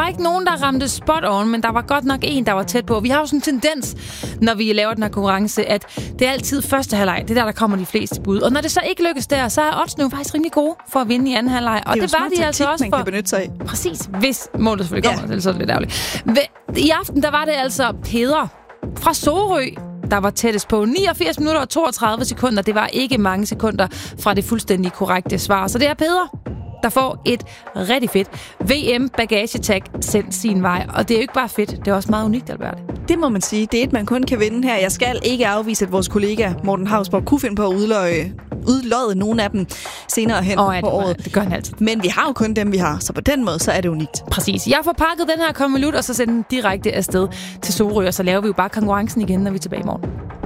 ikke nogen, der ramte spot on, men der var godt nok en, der var tæt på. Vi har jo sådan en tendens, når vi laver den her konkurrence, at det er altid første halvleg. Det er der kommer de fleste bud. Og når det så ikke lykkes der, så er oddsene jo faktisk rimelig gode for at vinde i anden halvleg. Og det var de altså også man kan benytte sig af. Præcis, hvis målet selvfølgelig kommer, ellers er det lidt ærgerligt. I aften, der var det altså Peder fra Sorø, der var tættest på 89 minutter og 32 sekunder. Det var ikke mange sekunder fra det fuldstændig korrekte svar. Så det er Peder, der får et rigtig fedt VM-bagagetag sendt sin vej. Og det er jo ikke bare fedt, det er også meget unikt, Albert. Det må man sige. Det er et, man kun kan vinde her. Jeg skal ikke afvise, at vores kollega Morten Hausborg kunne finde på at udlodde nogle af dem senere hen på året. Det gør han altid. Men vi har jo kun dem, vi har, så på den måde, så er det unikt. Præcis. Jeg får pakket den her konvolut, og så sender den direkte afsted til Sorø, og så laver vi jo bare konkurrencen igen, når vi er tilbage i morgen.